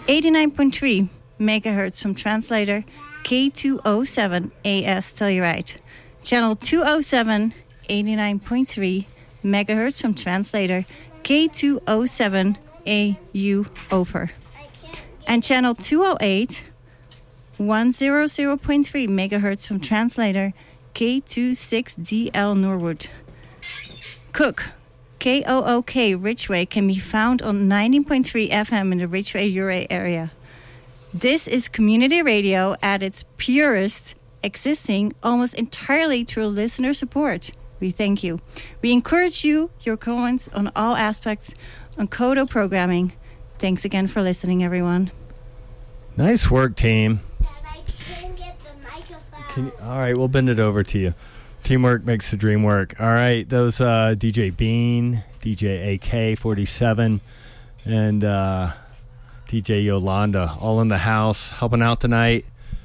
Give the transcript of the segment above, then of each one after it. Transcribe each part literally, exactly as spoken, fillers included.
eighty-nine point three megahertz from translator K two oh seven A S Telluride. Channel two oh seven, eighty-nine point three megahertz from translator K two oh seven A U Over. And channel two oh eight, one hundred point three megahertz from translator K twenty-six D L Norwood. Cook, K O O K Ridgeway can be found on ninety point three F M in the Ridgeway-Uray area. This is community radio at its purest, existing almost entirely through listener support. We thank you. We encourage you, your comments on all aspects on Kodo programming. Thanks again for listening, everyone. Nice work, team. Dad, I can't get the microphone. Can you, all right, we'll bend it over to you. Teamwork makes the dream work. All right, those uh, D J Bean, D J A K forty-seven, and uh, D J Yolanda, all in the house, helping out tonight.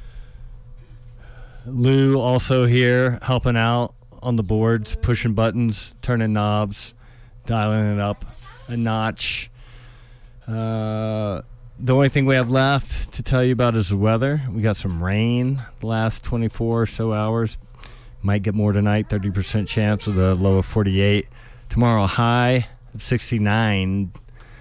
Lou also here, helping out on the boards, pushing buttons, turning knobs, dialing it up a notch. Uh, the only thing we have left to tell you about is the weather. We got some rain the last twenty-four or so hours. Might get more tonight, thirty percent chance with a low of forty-eight. Tomorrow, a high of sixty-nine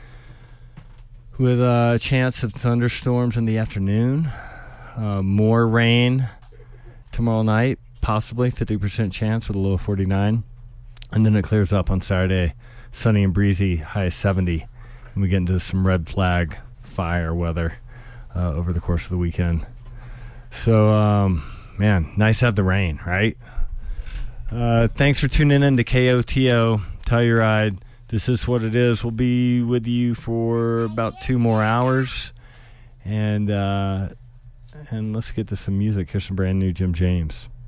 with a chance of thunderstorms in the afternoon. Uh, more rain tomorrow night, possibly fifty percent chance with a low of forty-nine. And then it clears up on Saturday, sunny and breezy, high of seventy. And we get into some red flag fire weather uh, over the course of the weekend. So, um, man, nice to have the rain, right? Uh, thanks for tuning in to K O T O, Telluride. This is what it is. We'll be with you for about two more hours. And, uh, and let's get to some music. Here's some brand new Jim James.